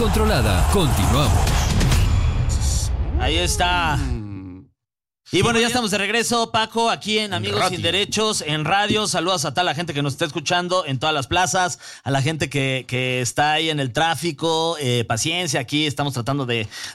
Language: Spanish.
controlada. Continuamos. Ahí está. Y bueno, ya estamos de regreso, Paco, aquí en Amigos Sin Derechos, en radio. Saludos a toda la gente que nos está escuchando en todas las plazas, a la gente que está ahí en el tráfico. Paciencia, aquí estamos tratando de